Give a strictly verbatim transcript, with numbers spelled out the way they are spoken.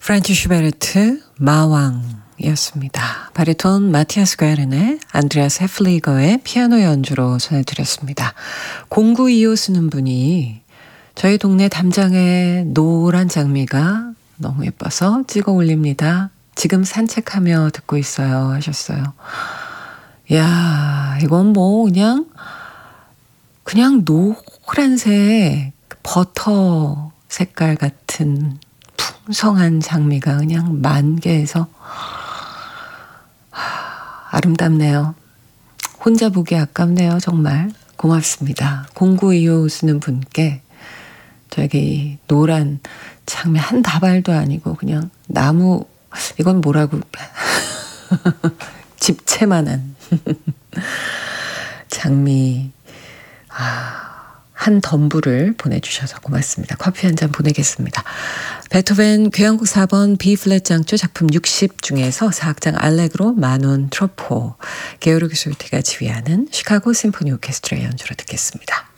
프란츠 슈베르트 마왕이었습니다. 바리톤 마티아스 가르네, 안드레아스 헤플리거의 피아노 연주로 전해드렸습니다. 공구이오 쓰는 분이 저희 동네 담장에 노란 장미가 너무 예뻐서 찍어 올립니다. 지금 산책하며 듣고 있어요 하셨어요. 야, 이건 뭐 그냥 그냥 노란색 버터 색깔 같은 풍성한 장미가 그냥 만개해서 하, 아름답네요. 혼자 보기 아깝네요. 정말 고맙습니다. 공구이오 쓰는 분께 저에게 이 노란 장미 한 다발도 아니고 그냥 나무, 이건 뭐라고 집채만한 장미 아, 한 덤불을 보내주셔서 고맙습니다. 커피 한 잔 보내겠습니다. 베토벤 교향곡 사 번 B플랫 장조 작품 육십 중에서 사악장 알레그로 마논 트로포 게오르기 솔티가 지휘하는 시카고 심포니 오케스트라 연주로 듣겠습니다.